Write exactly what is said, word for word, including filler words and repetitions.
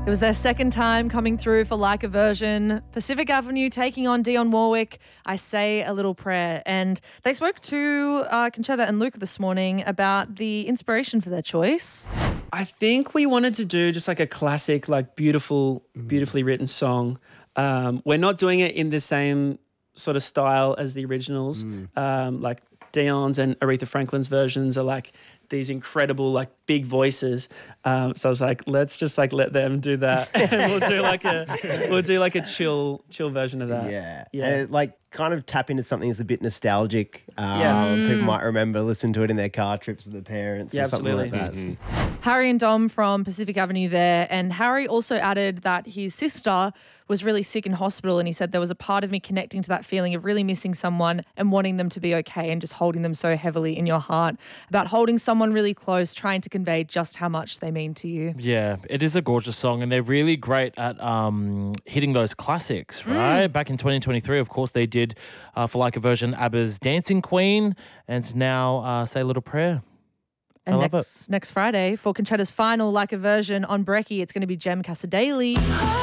It was their second time coming through for Like a Version. Pacific Avenue taking on Dionne Warwick, I Say a Little Prayer. And they spoke to uh, Conchetta and Luke this morning about the inspiration for their choice. I think we wanted to do just like a classic, like beautiful, beautifully written song. Um, we're not doing it in the same sort of style as the originals. Mm. Um, like Dionne's and Aretha Franklin's versions are like these incredible, like big voices. Um, so I was like, let's just like let them do that, and we'll do like a we'll do like a chill, chill version of that. Yeah, yeah, and it, like kind of tap into something that's a bit nostalgic. Um, yeah, mm. People might remember listening to it in their car trips with their parents, yeah, or something absolutely. like that. Mm-hmm. Harry and Dom from Pacific Avenue there, and Harry also added that his sister was really sick in hospital, and he said there was a part of me connecting to that feeling of really missing someone and wanting them to be okay and just holding them so heavily in your heart, about holding someone really close, trying to convey just how much they mean to you. Yeah, it is a gorgeous song, and they're really great at um, hitting those classics, right? Mm. Back in twenty twenty-three, of course, they did, uh, for Like a Version, ABBA's Dancing Queen, and now uh, Say a Little Prayer. And I love next, it. next Friday, for Conchetta's final Like a Version on Brekkie, it's going to be Jem Casadei.